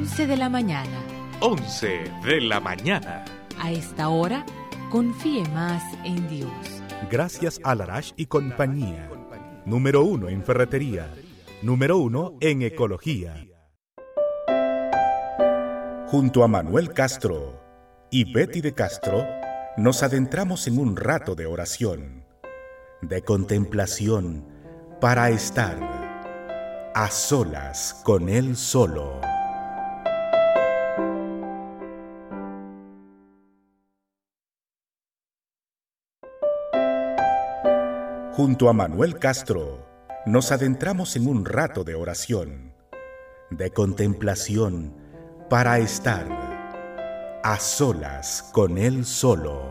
11 de la mañana. 11 de la mañana. A esta hora, confíe más en Dios. Gracias a Larash y compañía. Número 1 en ferretería. Número 1 en ecología. Junto a Manuel Castro y Betty de Castro, nos adentramos en un rato de oración, de contemplación, para estar a solas con Él solo. Junto a Manuel Castro, nos adentramos en un rato de oración, de contemplación, para estar a solas con Él solo.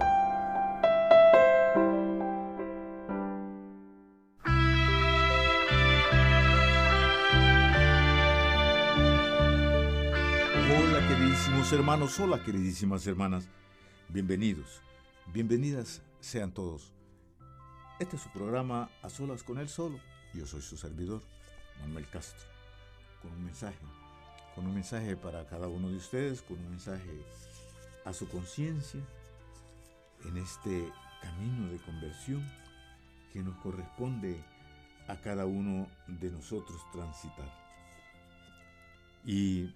Hola queridísimos hermanos, hola queridísimas hermanas, bienvenidos, bienvenidas sean todos. Este es su programa A Solas con Él Solo. Yo soy su servidor, Manuel Castro, con un mensaje para cada uno de ustedes, con un mensaje a su conciencia en este camino de conversión que nos corresponde a cada uno de nosotros transitar. Y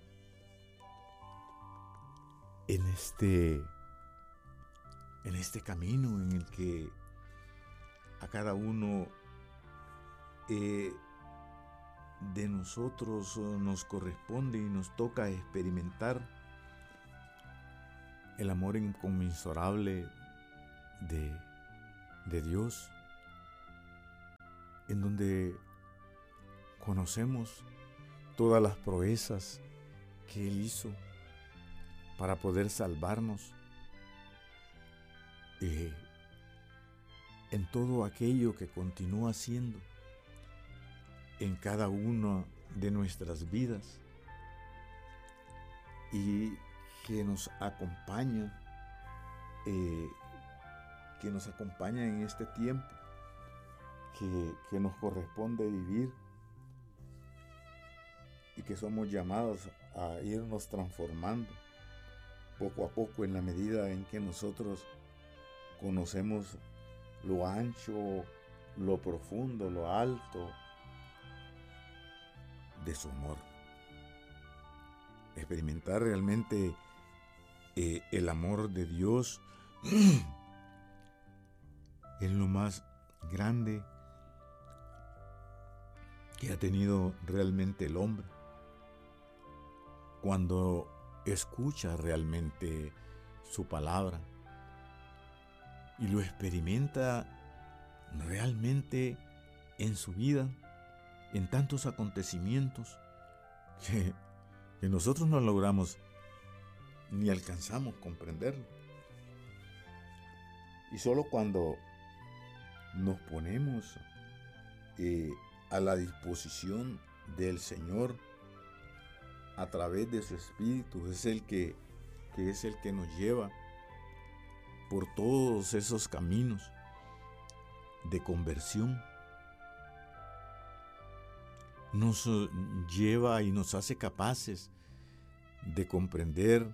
en este camino en el que a cada uno de nosotros nos corresponde y nos toca experimentar el amor inconmensurable de Dios, en donde conocemos todas las proezas que Él hizo para poder salvarnos en todo aquello que continúa haciendo en cada una de nuestras vidas y que nos acompaña en este tiempo que nos corresponde vivir y que somos llamados a irnos transformando poco a poco en la medida en que nosotros conocemos lo ancho, lo profundo, lo alto de su amor. Experimentar realmente el amor de Dios es lo más grande que ha tenido realmente el hombre. Cuando escucha realmente su palabra y lo experimenta realmente en su vida, en tantos acontecimientos que nosotros no logramos ni alcanzamos comprenderlo. Y solo cuando nos ponemos a la disposición del Señor a través de su Espíritu, es el que nos lleva por todos esos caminos de conversión. Nos lleva y nos hace capaces de comprender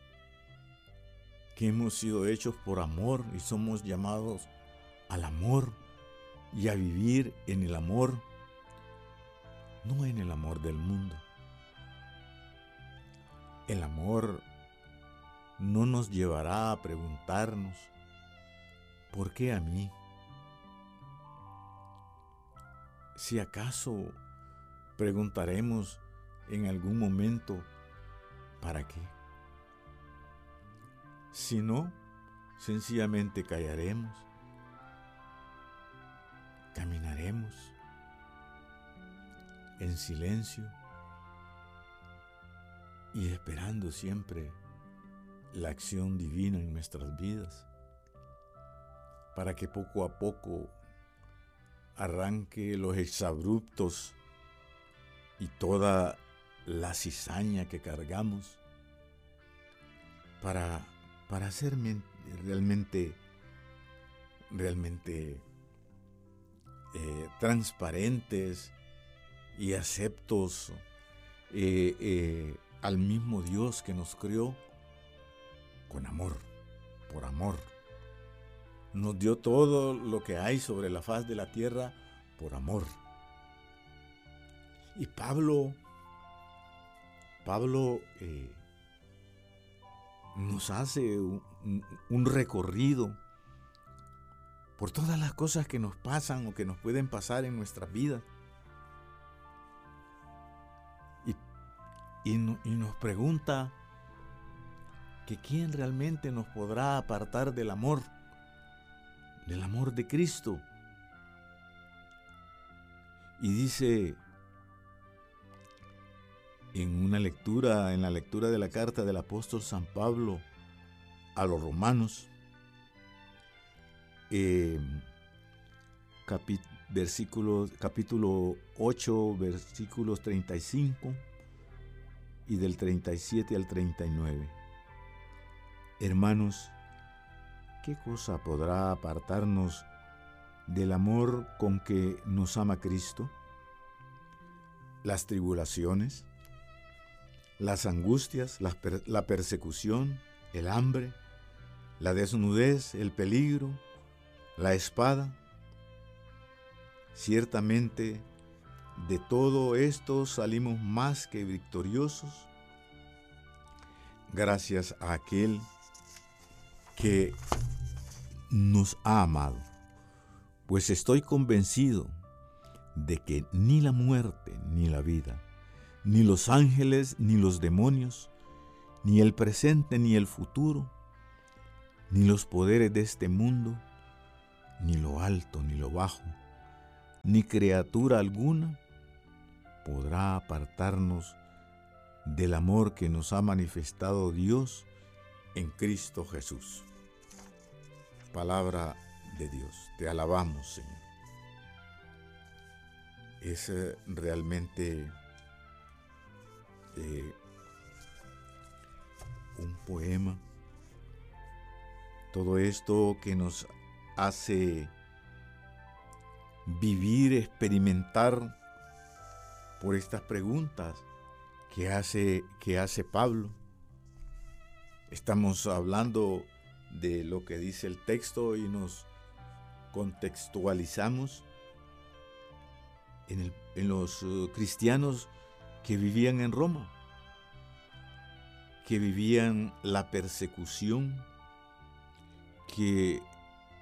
que hemos sido hechos por amor y somos llamados al amor y a vivir en el amor, no en el amor del mundo. El amor no nos llevará a preguntarnos, ¿por qué a mí? Si acaso preguntaremos en algún momento, ¿para qué? Si no, sencillamente callaremos, caminaremos en silencio y esperando siempre la acción divina en nuestras vidas, para que poco a poco arranque los exabruptos y toda la cizaña que cargamos para ser realmente transparentes y aceptos al mismo Dios que nos creó con amor, por amor. Nos dio todo lo que hay sobre la faz de la tierra por amor. Y Pablo nos hace un recorrido por todas las cosas que nos pasan o que nos pueden pasar en nuestras vidas. Y nos pregunta que quién realmente nos podrá apartar del amor de Cristo. Y dice en la lectura de la carta del apóstol San Pablo a los romanos, capítulo 8, versículos 35 y del 37 al 39. Hermanos, ¿qué cosa podrá apartarnos del amor con que nos ama Cristo? ¿Las tribulaciones, las angustias, la persecución, el hambre, la desnudez, el peligro, la espada? Ciertamente, de todo esto salimos más que victoriosos, gracias a aquel que nos ha amado. Pues estoy convencido de que ni la muerte, ni la vida, ni los ángeles, ni los demonios, ni el presente, ni el futuro, ni los poderes de este mundo, ni lo alto, ni lo bajo, ni criatura alguna podrá apartarnos del amor que nos ha manifestado Dios en Cristo Jesús. Palabra de Dios, te alabamos, Señor. Es realmente un poema. Todo esto que nos hace vivir, experimentar por estas preguntas que hace Pablo. Estamos hablando de lo que dice el texto y nos contextualizamos en los cristianos que vivían en Roma, que vivían la persecución, que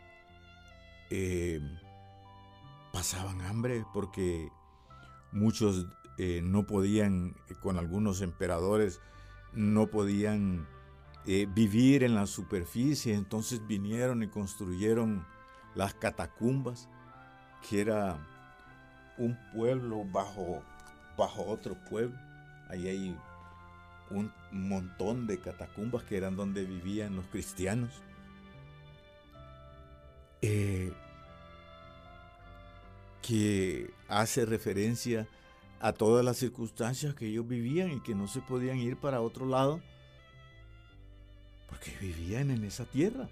pasaban hambre porque muchos no podían, con algunos emperadores, no podían vivir en la superficie. Entonces vinieron y construyeron las catacumbas, que era un pueblo bajo otro pueblo. Ahí hay un montón de catacumbas que eran donde vivían los cristianos. Que hace referencia a todas las circunstancias que ellos vivían y que no se podían ir para otro lado porque vivían en esa tierra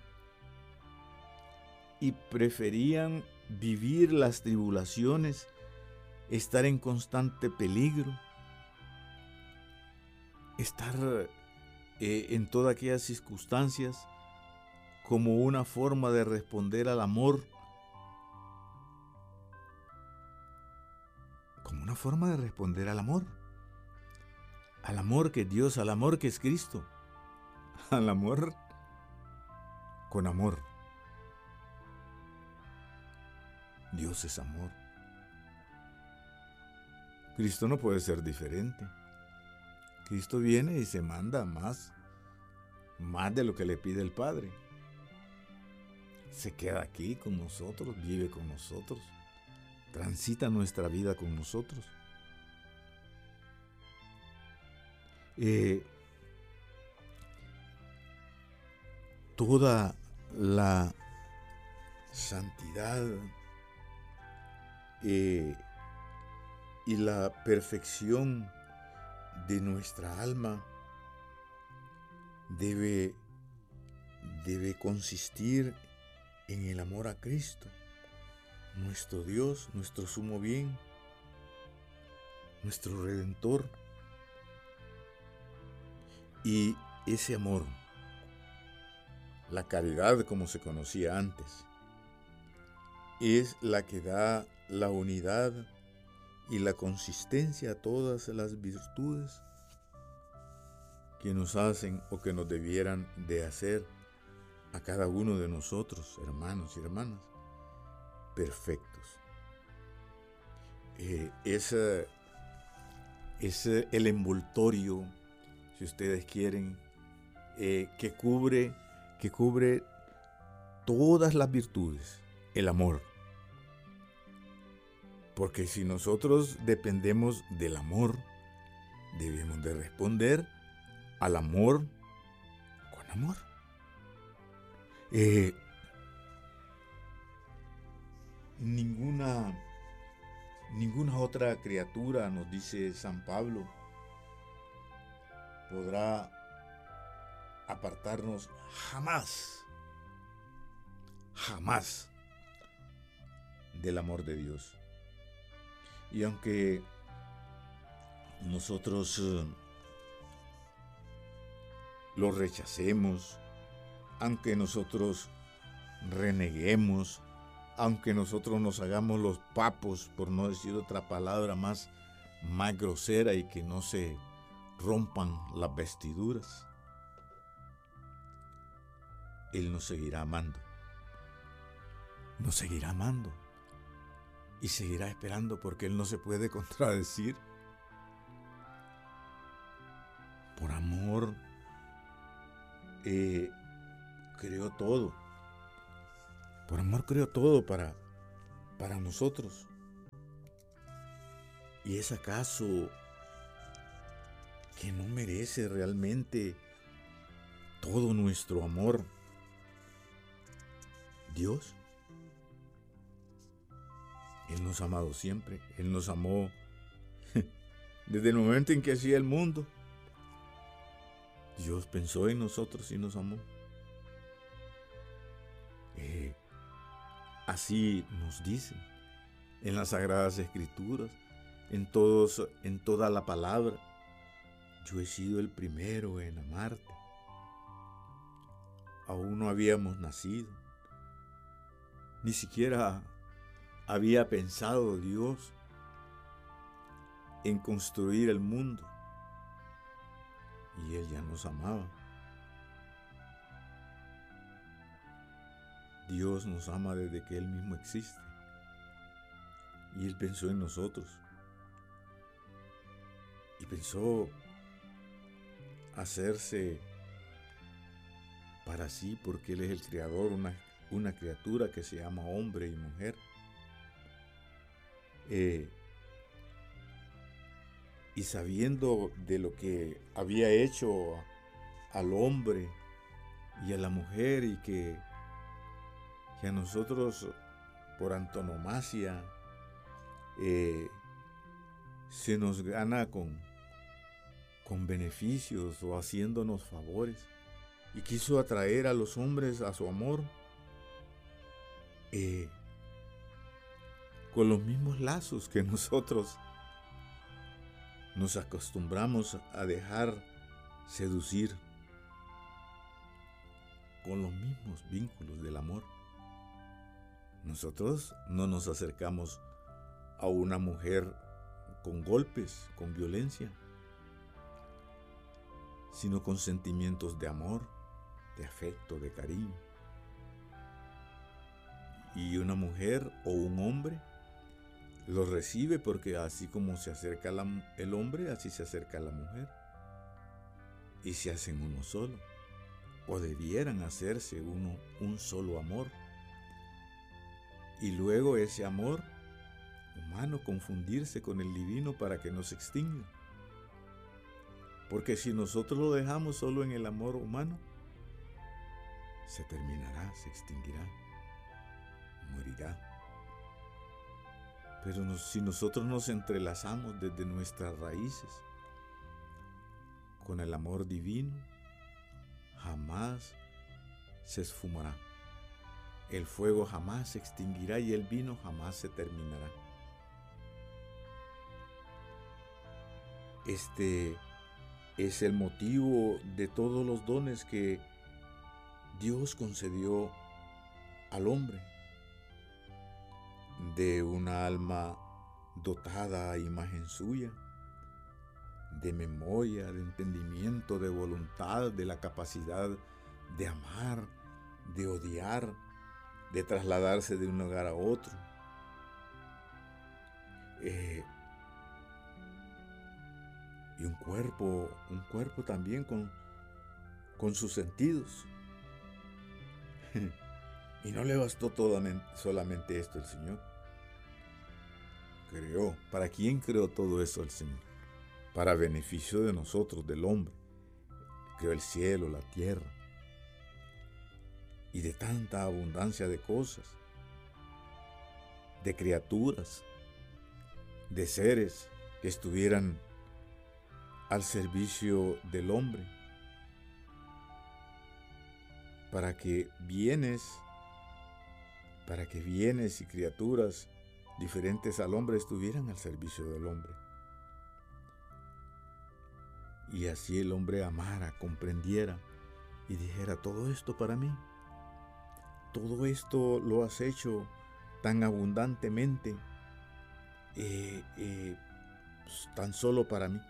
y preferían vivir las tribulaciones, estar en constante peligro, estar en todas aquellas circunstancias como una forma de responder al amor, al amor que es Dios, al amor que es Cristo, al amor con amor. Dios es amor. Cristo no puede ser diferente. Cristo viene y se manda más de lo que le pide el Padre. Se queda aquí con nosotros, vive con nosotros, transita nuestra vida con nosotros. Toda la santidad y la perfección de nuestra alma debe consistir en el amor a Cristo, nuestro Dios, nuestro sumo bien, nuestro Redentor. Y ese amor, la caridad como se conocía antes, es la que da la unidad y la consistencia a todas las virtudes que nos hacen o que nos debieran de hacer a cada uno de nosotros, hermanos y hermanas, perfectos. Es el envoltorio, si ustedes quieren, que cubre todas las virtudes, el amor. Porque si nosotros dependemos del amor, debemos de responder al amor con amor. Ninguna otra criatura, nos dice San Pablo, podrá apartarnos jamás del amor de Dios. Y aunque nosotros lo rechacemos, aunque nosotros reneguemos, aunque nosotros nos hagamos los papos, por no decir otra palabra más grosera, y que no se rompan las vestiduras, Él nos seguirá amando. Nos seguirá amando. Y seguirá esperando, porque Él no se puede contradecir. Por amor, creó todo. Por amor creó todo para nosotros. ¿Y es acaso que no merece realmente todo nuestro amor Dios? Él nos ha amado siempre. Él nos amó desde el momento en que hacía el mundo. Dios pensó en nosotros y nos amó. Así nos dicen en las Sagradas Escrituras, en toda la palabra. Yo he sido el primero en amarte. Aún no habíamos nacido. Ni siquiera había pensado Dios en construir el mundo. Y Él ya nos amaba. Dios nos ama desde que Él mismo existe. Y Él pensó en nosotros. Y pensó hacerse para sí, porque Él es el creador, una criatura que se llama hombre y mujer. Y sabiendo de lo que había hecho al hombre y a la mujer, y que a nosotros por antonomasia se nos gana con beneficios o haciéndonos favores, y quiso atraer a los hombres a su amor con los mismos lazos que nosotros nos acostumbramos a dejar seducir, con los mismos vínculos del amor. Nosotros no nos acercamos a una mujer con golpes, con violencia, sino con sentimientos de amor, de afecto, de cariño. Y una mujer o un hombre lo recibe, porque así como se acerca el hombre, así se acerca la mujer. Y se hacen uno solo, o debieran hacerse un solo amor. Y luego ese amor humano confundirse con el divino para que no se extinga. Porque si nosotros lo dejamos solo en el amor humano, se terminará, se extinguirá, morirá. Pero si nosotros nos entrelazamos desde nuestras raíces con el amor divino, jamás se esfumará. El fuego jamás se extinguirá y el vino jamás se terminará. es el motivo de todos los dones que Dios concedió al hombre, de una alma dotada a imagen suya, de memoria, de entendimiento, de voluntad, de la capacidad de amar, de odiar, de trasladarse de un lugar a otro. Y un cuerpo también con sus sentidos. Y no le bastó solamente esto el Señor. Creó. ¿Para quién creó todo eso el Señor? Para beneficio de nosotros, del hombre. Creó el cielo, la tierra. Y de tanta abundancia de cosas, de criaturas, de seres que estuvieran al servicio del hombre, para que bienes y criaturas diferentes al hombre estuvieran al servicio del hombre. Y así el hombre amara, comprendiera y dijera: todo esto para mí, todo esto lo has hecho tan abundantemente, tan solo para mí.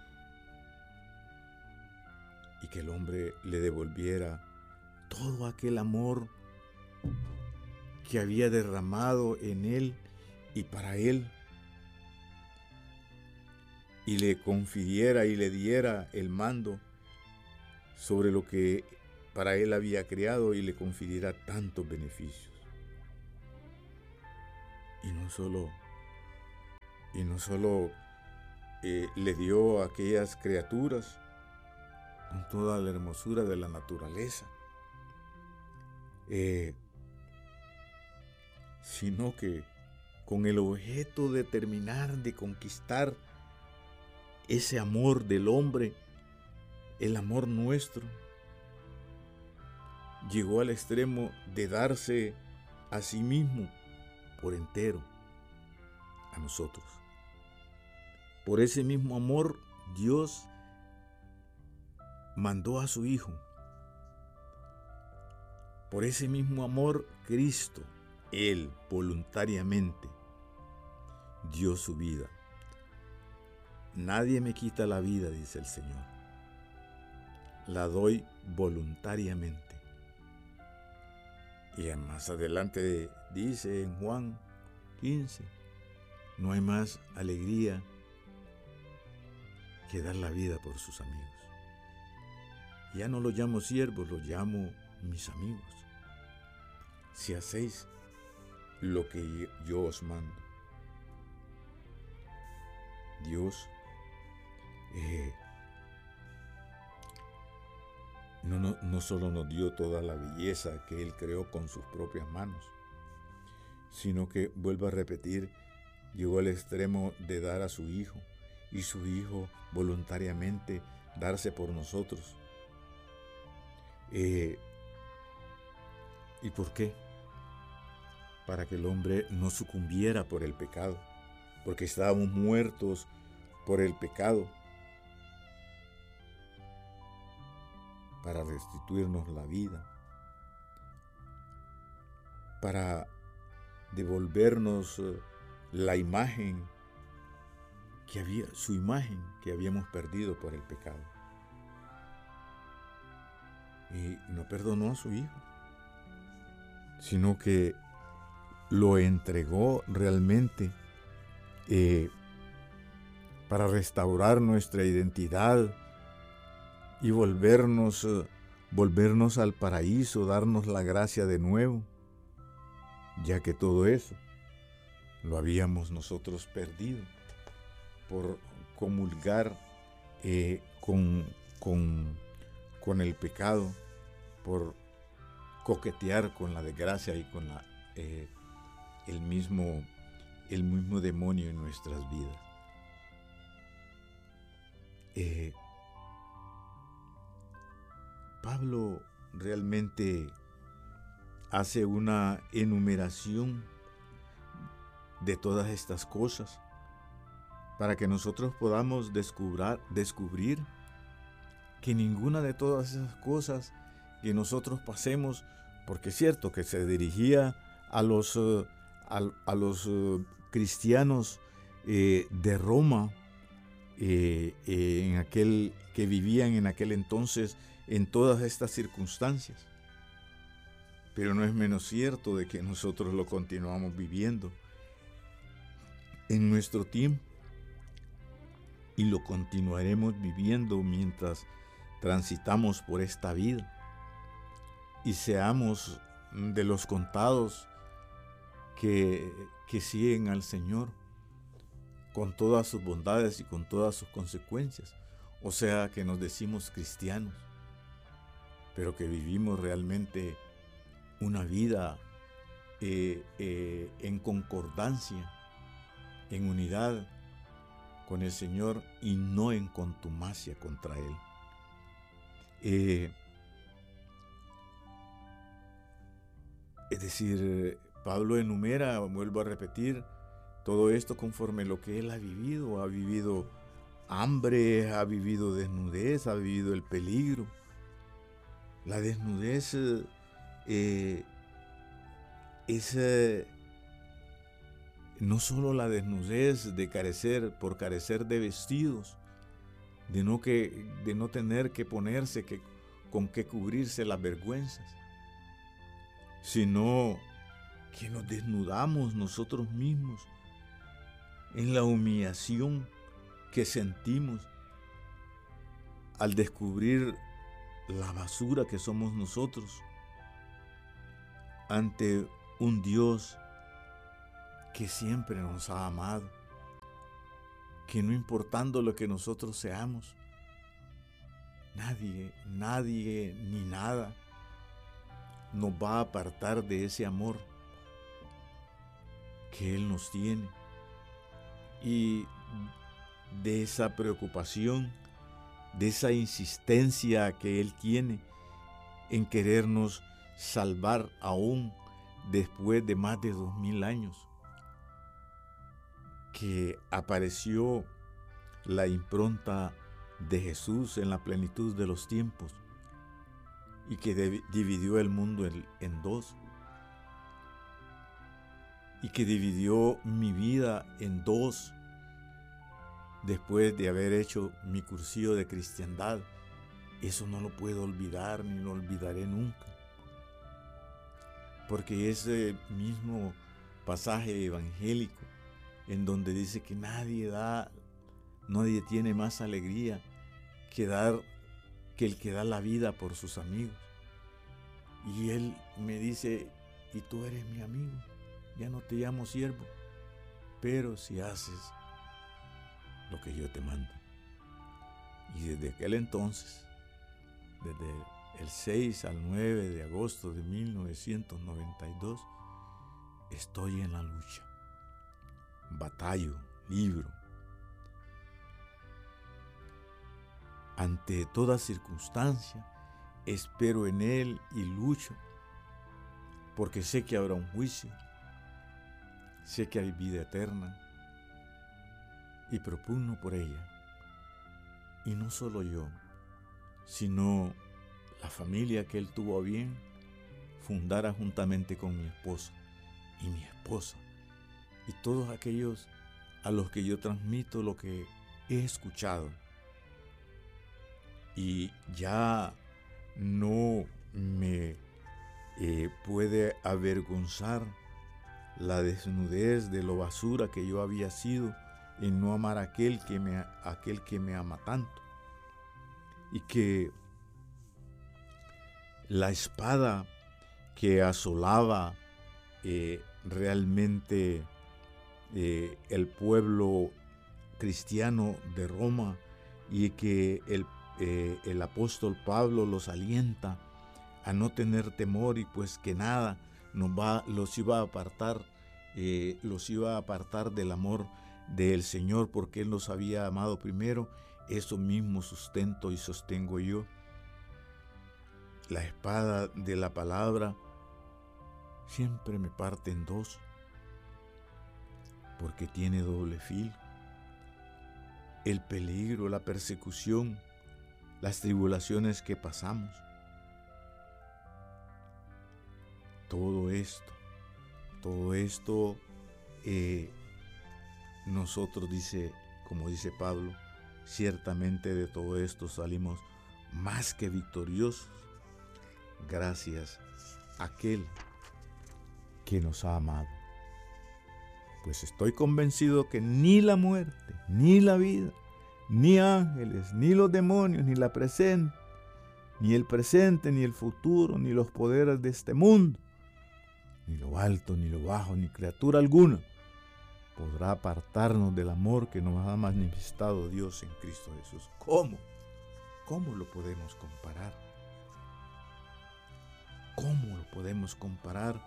Y que el hombre le devolviera todo aquel amor que había derramado en él y para él, y le confiriera y le diera el mando sobre lo que para él había creado y le confiriera tantos beneficios. Y no solo le dio a aquellas criaturas con toda la hermosura de la naturaleza, sino que con el objeto de terminar de conquistar ese amor del hombre, el amor nuestro, llegó al extremo de darse a sí mismo por entero a nosotros. Por ese mismo amor, Dios mandó a su Hijo. Por ese mismo amor, Cristo, Él voluntariamente dio su vida. Nadie me quita la vida, dice el Señor. La doy voluntariamente. Y más adelante dice en Juan 15, no hay más alegría que dar la vida por sus amigos. Ya no los llamo siervos, los llamo mis amigos. Si hacéis lo que yo os mando. Dios no solo nos dio toda la belleza que Él creó con sus propias manos, sino que, vuelvo a repetir, llegó al extremo de dar a su Hijo, y su Hijo voluntariamente darse por nosotros. ¿Y por qué? Para que el hombre no sucumbiera por el pecado, porque estábamos muertos por el pecado, para restituirnos la vida, para devolvernos la imagen su imagen que habíamos perdido por el pecado. Y no perdonó a su Hijo, sino que lo entregó realmente para restaurar nuestra identidad y volvernos al paraíso, darnos la gracia de nuevo, ya que todo eso lo habíamos nosotros perdido por comulgar con el pecado, por coquetear con la desgracia y con el mismo demonio en nuestras vidas. Pablo realmente hace una enumeración de todas estas cosas para que nosotros podamos descubrir que ninguna de todas esas cosas que nosotros pasemos, porque es cierto que se dirigía a los cristianos de Roma, en aquel que vivían en aquel entonces en todas estas circunstancias. Pero no es menos cierto de que nosotros lo continuamos viviendo en nuestro tiempo y lo continuaremos viviendo mientras transitamos por esta vida y seamos de los contados que siguen al Señor con todas sus bondades y con todas sus consecuencias. O sea, que nos decimos cristianos, pero que vivimos realmente una vida en concordancia, en unidad con el Señor y no en contumacia contra Él. Es decir, Pablo enumera, vuelvo a repetir, todo esto conforme lo que él ha vivido hambre, ha vivido desnudez, ha vivido el peligro. La desnudez es no solo la desnudez de carecer de vestidos, de no tener que ponerse con qué cubrirse las vergüenzas, sino que nos desnudamos nosotros mismos en la humillación que sentimos al descubrir la basura que somos nosotros ante un Dios que siempre nos ha amado, que no importando lo que nosotros seamos, nadie ni nada nos va a apartar de ese amor que Él nos tiene y de esa preocupación, de esa insistencia que Él tiene en querernos salvar aún después de más de 2000 años que apareció la impronta de Jesús en la plenitud de los tiempos y que dividió el mundo en dos y que dividió mi vida en dos después de haber hecho mi cursillo de cristiandad. Eso no lo puedo olvidar ni lo olvidaré nunca, porque ese mismo pasaje evangélico en donde dice que nadie tiene más alegría que el que da la vida por sus amigos. Y Él me dice, y tú eres mi amigo, ya no te llamo siervo, pero si haces lo que yo te mando. Y desde aquel entonces, desde el 6 al 9 de agosto de 1992, estoy en la lucha. Batallo, libro. Ante toda circunstancia, espero en Él y lucho, porque sé que habrá un juicio, sé que hay vida eterna, y propugno por ella. Y no solo yo, sino la familia que Él tuvo a bien fundara juntamente con mi esposa y mi esposa, y todos aquellos a los que yo transmito lo que he escuchado. Y ya no me puede avergonzar la desnudez de lo basura que yo había sido en no amar a aquel que me ama tanto. Y que la espada que asolaba realmente el pueblo cristiano de Roma, y que el apóstol Pablo los alienta a no tener temor, y pues que nada los iba a apartar del amor del Señor, porque Él los había amado primero. Eso mismo sustento y sostengo yo. La espada de la palabra siempre me parte en dos, porque tiene doble filo. El peligro, la persecución, las tribulaciones que pasamos. Todo esto, nosotros como dice Pablo, ciertamente de todo esto salimos más que victoriosos, gracias a aquel que nos ha amado. Pues estoy convencido que ni la muerte, ni la vida, ni ángeles, ni los demonios, ni el presente, ni el futuro, ni los poderes de este mundo, ni lo alto, ni lo bajo, ni criatura alguna podrá apartarnos del amor que nos ha manifestado Dios en Cristo Jesús. ¿Cómo? ¿Cómo lo podemos comparar? ¿Cómo lo podemos comparar?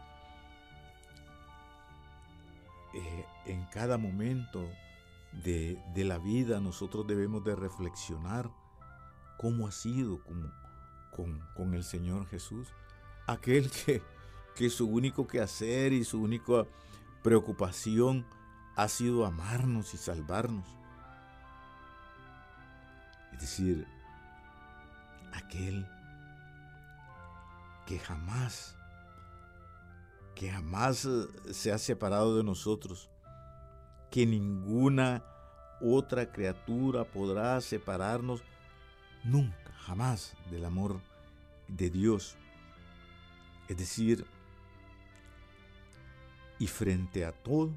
En cada momento de la vida nosotros debemos de reflexionar cómo ha sido con el Señor Jesús, aquel que su único quehacer y su única preocupación ha sido amarnos y salvarnos. Es decir, aquel que jamás se ha separado de nosotros, que ninguna otra criatura podrá separarnos nunca, jamás del amor de Dios. Es decir, y frente a todo,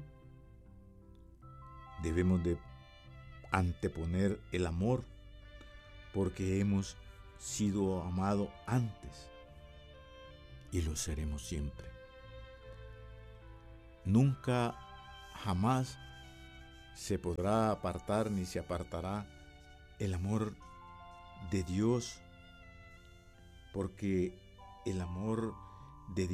debemos de anteponer el amor, porque hemos sido amados antes y lo seremos siempre. Nunca, jamás se podrá apartar ni se apartará el amor de Dios, porque el amor de Dios